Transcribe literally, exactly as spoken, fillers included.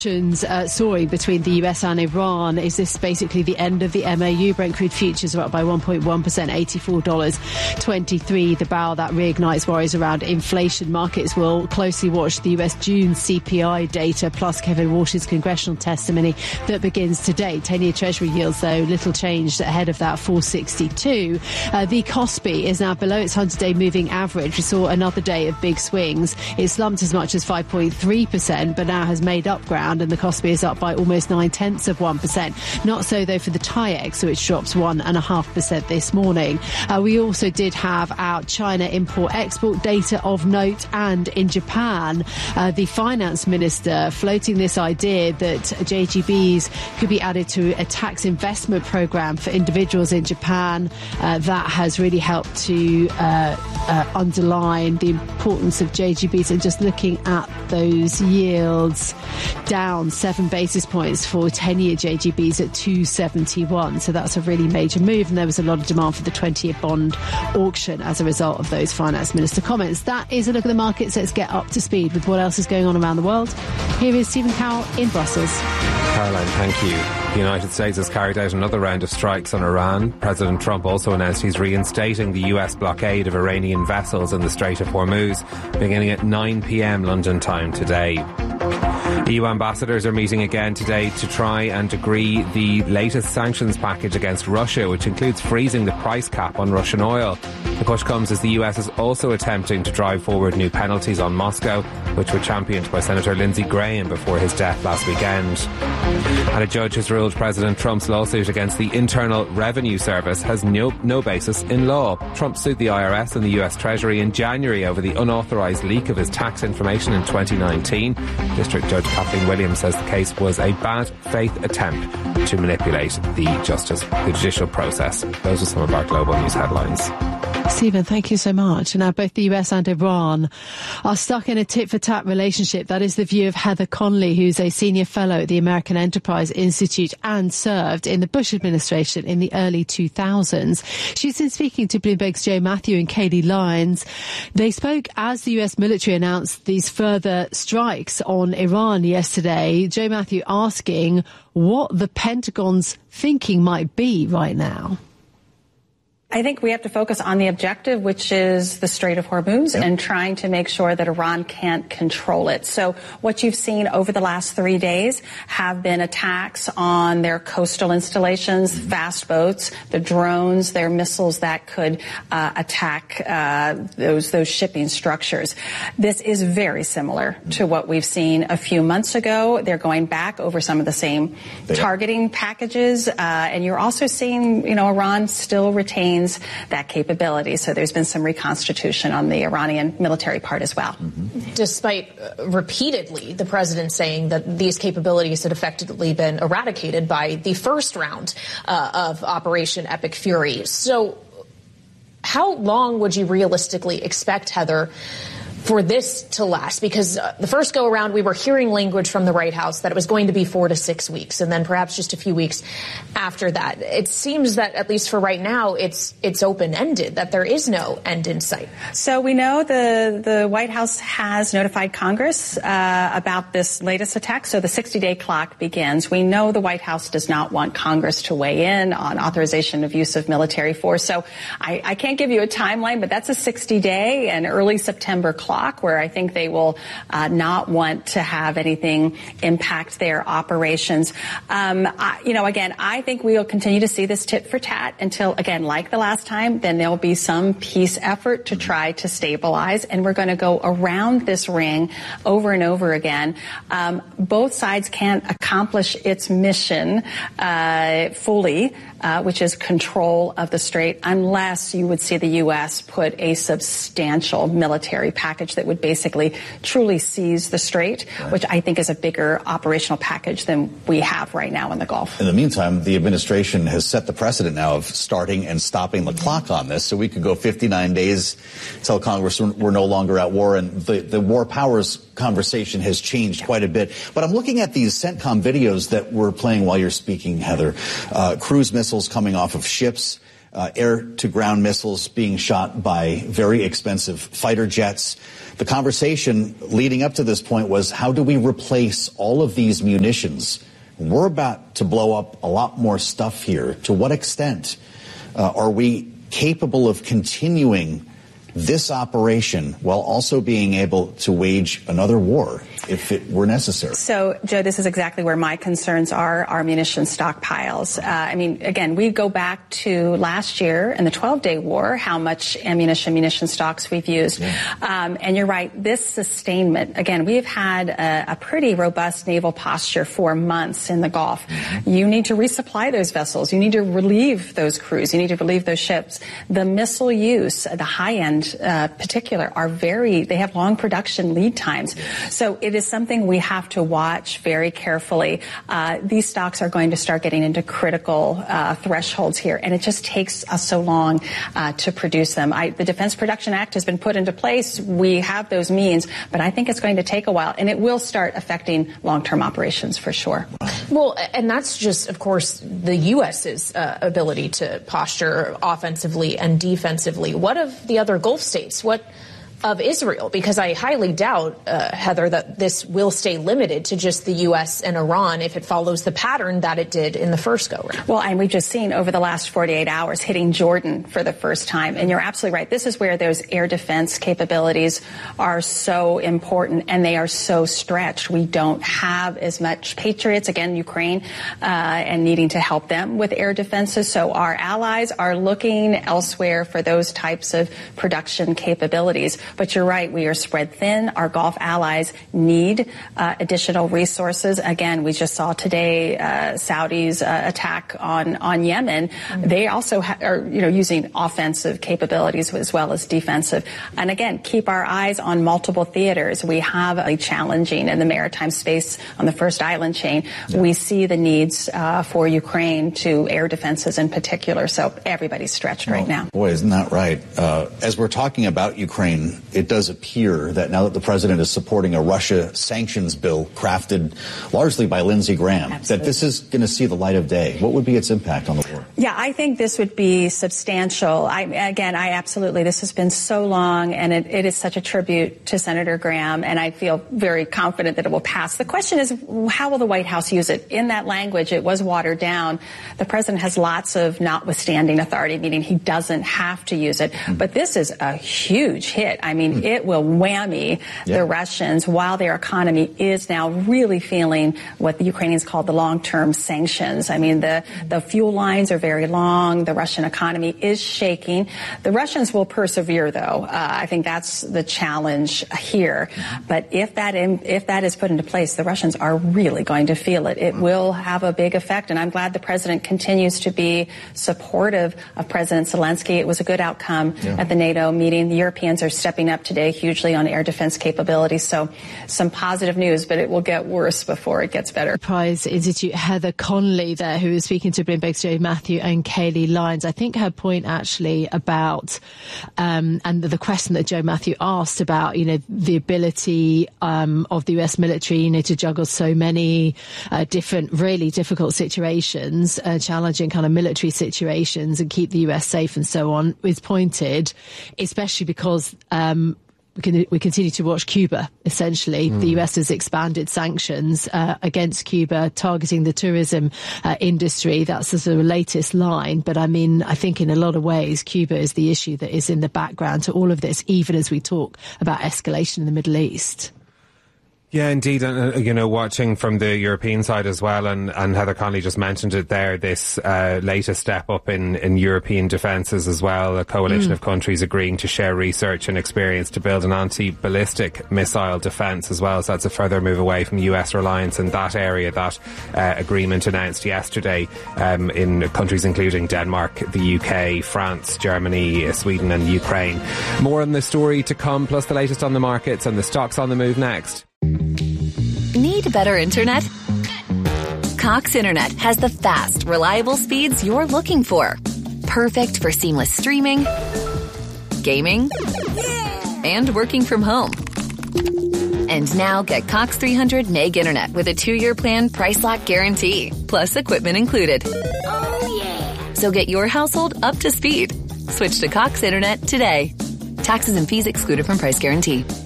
Uh, soaring between the U S and Iran. Is this basically the end of the M A U? Brent crude futures are up by one point one percent, eighty-four dollars twenty-three the barrel. That reignites worries around inflation. Markets will closely watch the U S June C P I data, plus Kevin Walsh's congressional testimony that begins today. ten-year Treasury yields, though, little changed ahead of that, four sixty-two. Uh, the Kospi is now below its hundred-day moving average. We saw another day of big swings. It slumped as much as five point three percent, but now has made up ground, and the Kospi is up by almost nine-tenths of one percent. Not so, though, for the TAIEX, which drops one point five percent this morning. Uh, we also did have our China import-export data of note, and in Japan, uh, the finance minister floating this idea that J G Bs could be added to a tax investment program for individuals in Japan. Uh, that has really helped to uh, uh, underline the importance of J G Bs. And just looking at those yields, down seven basis points for ten-year J G Bs at two seventy-one. So that's a really major move, and there was a lot of demand for the twenty-year bond auction as a result of those finance minister comments. That is a look at the markets. Let's get up to speed with what else is going on around the world. Here is Stephen Carroll in Brussels. Caroline, thank you. The United States has carried out another round of strikes on Iran. President Trump also announced he's reinstating the U S blockade of Iranian vessels in the Strait of Hormuz, beginning at nine p.m. London time today. E U ambassadors are meeting again today to try and agree the latest sanctions package against Russia, which includes freezing the price cap on Russian oil. The push comes as the U S is also attempting to drive forward new penalties on Moscow, which were championed by Senator Lindsey Graham before his death last weekend. And a judge has ruled President Trump's lawsuit against the Internal Revenue Service has no, no basis in law. Trump sued the I R S and the U S Treasury in January over the unauthorised leak of his tax information in twenty nineteen. District Judge Kathleen Williams says the case was a bad faith attempt to manipulate the justice, the judicial process. Those are some of our global news headlines. Stephen, thank you so much. Now, both the U S and Iran are stuck in a tit-for-tat relationship. That is the view of Heather Conley, who's a senior fellow at the American Enterprise Institute and served in the Bush administration in the early two thousands. She's been speaking to Bloomberg's Joe Matthew and Katie Lyons. They spoke as the U S military announced these further strikes on Iran yesterday. Joe Matthew asking what the Pentagon's thinking might be right now. I think we have to focus on the objective, which is the Strait of Hormuz, yep, and trying to make sure that Iran can't control it. So what you've seen over the last three days have been attacks on their coastal installations, mm-hmm. fast boats, the drones, their missiles that could uh, attack uh, those those shipping structures. This is very similar mm-hmm. to what we've seen a few months ago. They're going back over some of the same they targeting are. packages, uh, and you're also seeing, you know, Iran still retains that capability. So there's been some reconstitution on the Iranian military part as well. Mm-hmm. Despite uh, repeatedly the president saying that these capabilities had effectively been eradicated by the first round uh, of Operation Epic Fury. So how long would you realistically expect, Heather, for this to last? Because uh, the first go around, we were hearing language from the White House that it was going to be four to six weeks, and then perhaps just a few weeks after that. It seems that, at least for right now, it's it's open-ended, that there is no end in sight. So we know the, the White House has notified Congress uh, about this latest attack, so the sixty-day clock begins. We know the White House does not want Congress to weigh in on authorization of use of military force, so I, I can't give you a timeline, but that's a sixty-day and early September clock, where I think they will uh, not want to have anything impact their operations. Um, I, you know, again, I think we will continue to see this tit for tat until, again, like the last time, then there will be some peace effort to try to stabilize, and we're going to go around this ring over and over again. Um, both sides can't accomplish its mission uh, fully, uh, which is control of the strait, unless you would see the U S put a substantial military package that would basically truly seize the strait, right, which I think is a bigger operational package than we have right now in the Gulf. In the meantime, the administration has set the precedent now of starting and stopping the clock on this, so we could go fifty-nine days till Congress we're no longer at war, and the, the war powers conversation has changed quite a bit. But I'm looking at these CENTCOM videos that we're playing while you're speaking, Heather. Uh, cruise missiles coming off of ships. uh, air-to-ground missiles being shot by very expensive fighter jets. The conversation leading up to this point was, how do we replace all of these munitions? We're about to blow up a lot more stuff here. To what extent uh, are we capable of continuing this operation while also being able to wage another war if it were necessary? So, Joe, this is exactly where my concerns are, our munition stockpiles. Uh, I mean, again, we go back to last year in the twelve-day war, how much ammunition, munition stocks we've used. Yeah. Um, and you're right, this sustainment, again, we've had a, a pretty robust naval posture for months in the Gulf. Mm-hmm. You need to resupply those vessels. You need to relieve those crews. You need to relieve those ships. The missile use, the high-end Uh, particular, are very, they have long production lead times. So it is something we have to watch very carefully. Uh, these stocks are going to start getting into critical uh, thresholds here, and it just takes us so long uh, to produce them. I, the Defense Production Act has been put into place. We have those means, but I think it's going to take a while, and it will start affecting long-term operations for sure. Well, and that's just, of course, the U S's uh, ability to posture offensively and defensively. What of the other Gulf states? What of Israel? Because I highly doubt, uh, Heather, that this will stay limited to just the U S and Iran if it follows the pattern that it did in the first go-round. Well, and we've just seen over the last forty-eight hours hitting Jordan for the first time. And you're absolutely right. This is where those air defense capabilities are so important, and they are so stretched. We don't have as much Patriots, again, Ukraine, uh, and needing to help them with air defenses. So our allies are looking elsewhere for those types of production capabilities. But you're right, we are spread thin. Our Gulf allies need uh, additional resources. Again, we just saw today uh, Saudi's uh, attack on, on Yemen. Mm-hmm. They also ha- are, you know, using offensive capabilities as well as defensive. And again, keep our eyes on multiple theaters. We have a challenging in the maritime space on the first island chain. Yeah. We see the needs uh, for Ukraine to air defenses in particular. So everybody's stretched oh, right now. Boy, isn't that right? Uh, as we're talking about Ukraine, it does appear that now that the president is supporting a Russia sanctions bill crafted largely by Lindsey Graham, Absolutely. that this is going to see the light of day. What would be its impact on the war? Yeah, I think this would be substantial. I, again, I absolutely, this has been so long, and it, it is such a tribute to Senator Graham, and I feel very confident that it will pass. The question is, how will the White House use it? In that language, it was watered down. The president has lots of notwithstanding authority, meaning he doesn't have to use it. Mm-hmm. But this is a huge hit. I mean, mm-hmm. it will whammy yeah. the Russians while their economy is now really feeling what the Ukrainians call the long-term sanctions. I mean, the, the fuel lines are very long. The Russian economy is shaking. The Russians will persevere, though. Uh, I think that's the challenge here. Mm-hmm. But if that in, if that is put into place, the Russians are really going to feel it. It mm-hmm. will have a big effect, and I'm glad the president continues to be supportive of President Zelensky. It was a good outcome yeah. at the NATO meeting. The Europeans are stepping up today hugely on air defense capabilities. So some positive news, but it will get worse before it gets better. Prize Institute Heather Conley there, who is speaking to Bloomberg's Joe Matthew and Kayleigh Lyons. I think her point actually about, um, and the, the question that Joe Matthew asked about, you know, the ability um, of the U S military, you know, to juggle so many uh, different, really difficult situations, uh, challenging kind of military situations and keep the U S safe and so on, is pointed, especially because um, We, can, we continue to watch Cuba, essentially. Mm. The U S has expanded sanctions uh, against Cuba, targeting the tourism uh, industry. That's the sort of latest line. But I mean, I think in a lot of ways, Cuba is the issue that is in the background to all of this, even as we talk about escalation in the Middle East. Yeah, indeed. And, uh, you know, watching from the European side as well, and, and Heather Conley just mentioned it there, this uh, latest step up in, in European defences as well, a coalition mm. of countries agreeing to share research and experience to build an anti-ballistic missile defence as well. So that's a further move away from U S reliance in that area. That uh, agreement announced yesterday um, in countries including Denmark, the U K, France, Germany, Sweden and Ukraine. More on the story to come, plus the latest on the markets and the stocks on the move next. Need better internet? Cox Internet has the fast, reliable speeds you're looking for. Perfect for seamless streaming, gaming, and working from home. And now get Cox three hundred meg internet with a two-year plan price lock guarantee, plus equipment included. Oh, yeah. So get your household up to speed. Switch to Cox Internet today. Taxes and fees excluded from price guarantee.